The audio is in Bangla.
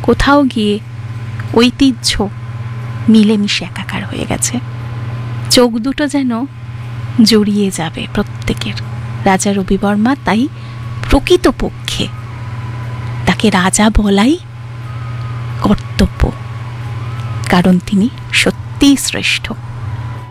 কোথাও গিয়ে ঐতিহ্য মিলেমিশে একাকার হয়ে গেছে। চোখ দুটো যেন জড়িয়ে যাবে প্রত্যেকের। রাজা রবিবর্মা তাই প্রকৃতপক্ষে তাকে রাজা বলাই কর্তব্য, কারণ তিনি সত্যিই শ্রেষ্ঠ।